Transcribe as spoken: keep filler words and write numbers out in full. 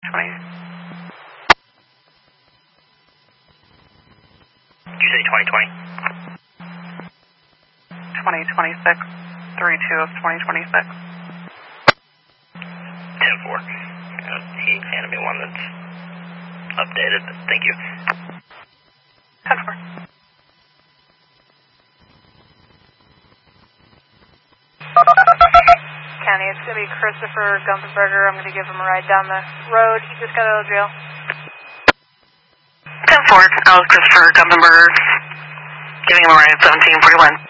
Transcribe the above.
twenty. Did you say twenty twenty? twenty twenty-six. three two of twenty twenty-six. ten four. Uh, he handed me one that's updated. Thank you. ten four. County, it's going to be Christopher Gumpenberger. I'm going to give him a ride down the road. He just got out of jail. ten four. I was Christopher Gumpenberger. Giving him a ride at seventeen forty-one.